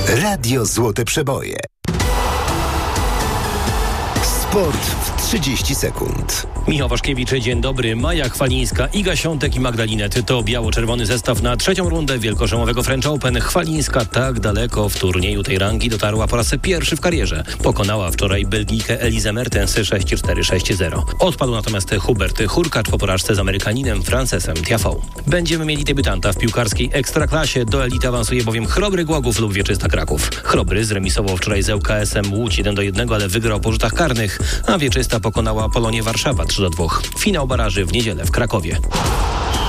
Radio Złote Przeboje. Sport w 30 sekund. Michał Waszkiewicz, dzień dobry. Maja Chwalińska, Iga Świątek i Magdalinet to biało-czerwony zestaw na trzecią rundę wielkoszlemowego French Open. Chwalińska tak daleko w turnieju tej rangi dotarła po raz pierwszy w karierze. Pokonała wczoraj Belgijkę Elizę Mertens 6-4-6-0. Odpadł natomiast Hubert Hurkacz po porażce z Amerykaninem Francesem Tiafoe. Będziemy mieli debiutanta w piłkarskiej ekstraklasie. Do elity awansuje bowiem Chrobry Głogów lub Wieczysta Kraków. Chrobry zremisował wczoraj z ŁKS-em Łódź 1-1, ale wygrał po rzutach karnych, a Wieczysta pokonała Polonię Warszawa 3-2. Finał baraży w niedzielę w Krakowie.